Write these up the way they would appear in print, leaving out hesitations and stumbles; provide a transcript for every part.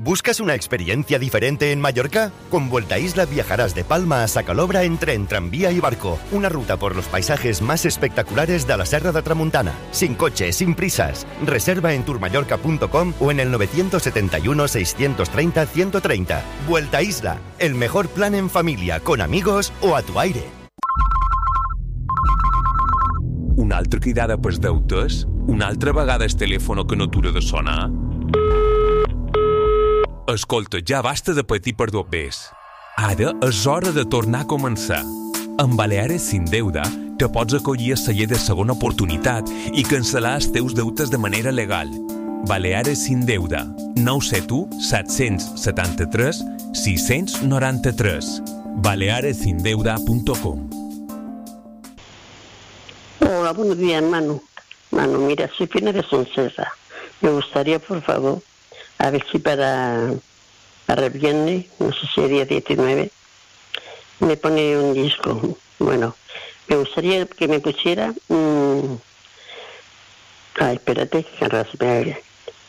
¿Buscas una experiencia diferente en Mallorca? Con Vuelta Isla viajarás de Palma a Sacalobra en tren, tranvía y barco. Una ruta por los paisajes más espectaculares de la Serra de Tramuntana. Sin coche, sin prisas. Reserva en tourmallorca.com o en el 971 630 130. Vuelta Isla, el mejor plan en familia, con amigos o a tu aire. Una altra cridada pels deutes? Una altra vegada el telèfon que no atura de sonar? Escolta, ja basta de patir per dos pes. Ara és hora de tornar a començar. Amb Baleares Sin Deuda te pots acollir a celler de segona oportunitat i cancel·lar els teus deutes de manera legal. Baleares Sin Deuda. 971 773 693. balearesindeuda.com. Hola, buenos días, Manu. Mira, soy Pina de Sonserra. Me gustaría, por favor, a ver si para el viernes, no sé si el día 19, me pone un disco. Bueno, me gustaría que me pusiera... espérate, que ahora se me oye.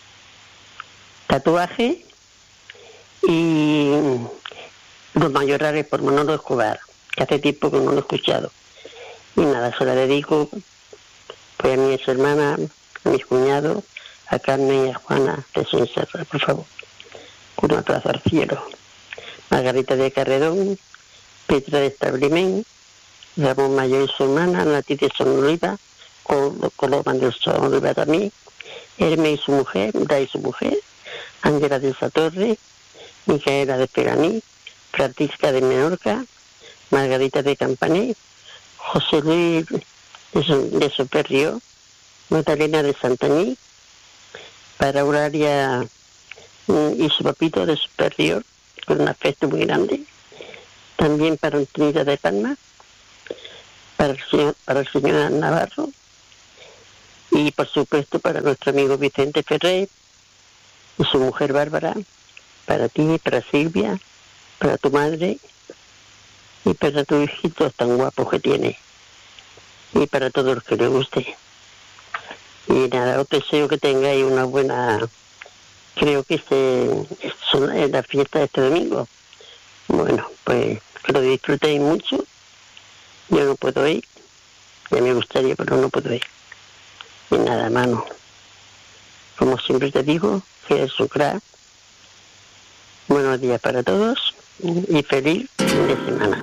Tatuaje y Los Mayorales por Manolo Escobar, que hace tiempo que no lo he escuchado. Y nada, se la dedico pues a mis hermanas, a mis cuñados, a Carmen y a Juana de Sonserra, por favor. Un abrazo al cielo. Margarita de Carredón, Petra de Establiment, Ramón Mayor y su hermana, Nati de Son Oliva, Coloma de Son Oliva también, Hermes y su mujer, Da y su mujer, Ángela de esa Torre, Micaela de Peganí, Francisca de Menorca, Margarita de Campané, José Luis de Superrio, Magdalena de Santaní, para Eulalia y su papito de Superior, con un afecto muy grande, también para Antonita de Palma, para el señor Navarro, y por supuesto para nuestro amigo Vicente Ferrer y su mujer Bárbara, para ti, para Silvia, para tu madre y para tu hijito tan guapo que tiene, y para todos los que le guste. Y nada, os deseo que tengáis una buena... Creo que es la fiesta de este domingo. Bueno, pues que lo disfrutéis mucho. Yo no puedo ir. Ya me gustaría, pero no puedo ir. Y nada, mano. Como siempre te digo, que es un crack. Buenos días para todos y feliz fin de semana.